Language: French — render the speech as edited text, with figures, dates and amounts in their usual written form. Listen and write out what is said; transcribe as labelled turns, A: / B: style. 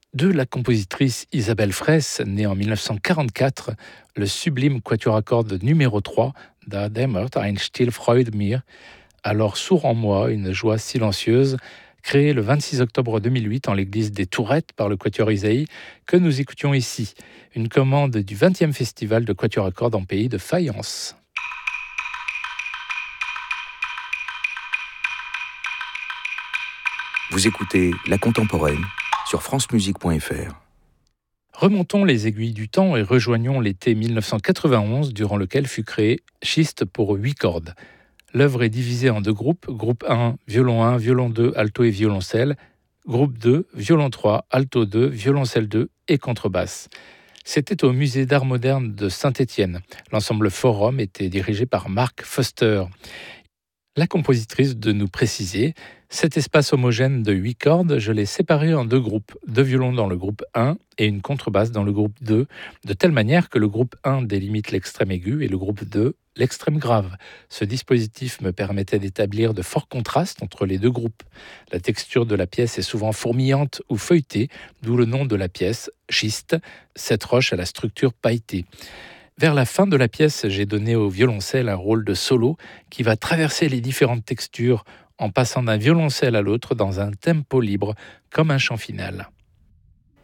A: De la compositrice Isabelle Fraisse, née en 1944, le sublime quatuor à cordes numéro 3, Da dämmert ein still Freude mir, alors sourd en moi, une joie silencieuse, créé le 26 octobre 2008 en l'église des Tourettes par le quatuor Isaïe, que nous écoutions ici, une commande du 20e festival de quatuor à cordes en pays de Fayence.
B: Vous écoutez La Contemporaine sur francemusique.fr.
A: Remontons les aiguilles du temps et rejoignons l'été 1991, durant lequel fut créé Schiste pour 8 cordes. L'œuvre est divisée en deux groupes, groupe 1, violon 2, alto et violoncelle, groupe 2, violon 3, alto 2, violoncelle 2 et contrebasse. C'était au musée d'art moderne de Saint-Étienne. L'ensemble Forum était dirigé par Marc Foster. La compositrice de nous préciser, cet espace homogène de 8 cordes, je l'ai séparé en deux groupes, deux violons dans le groupe 1 et une contrebasse dans le groupe 2, de telle manière que le groupe 1 délimite l'extrême aigu et le groupe 2 l'extrême grave. Ce dispositif me permettait d'établir de forts contrastes entre les deux groupes. La texture de la pièce est souvent fourmillante ou feuilletée, d'où le nom de la pièce, schiste, cette roche à la structure pailletée. Vers la fin de la pièce, j'ai donné au violoncelle un rôle de solo qui va traverser les différentes textures en passant d'un violoncelle à l'autre dans un tempo libre, comme un chant final.